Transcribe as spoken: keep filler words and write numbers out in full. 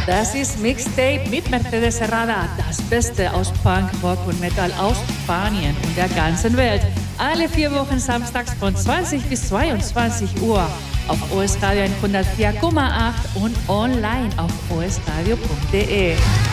Das ist Mixtape mit Mercedes Serrada, das Beste aus Punk, Rock und Metal aus Spanien und der ganzen Welt. Alle vier Wochen samstags von zwanzig bis zweiundzwanzig Uhr auf O S Radio hundertvier Komma acht und online auf o s radio punkt de.